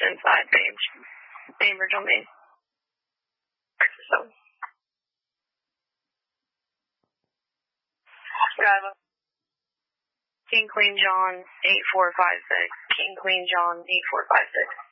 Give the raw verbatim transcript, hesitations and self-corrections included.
inside page. Bainbridge on me. So. King, Queen, John, eight four five six. King, Queen, John, eight four five six.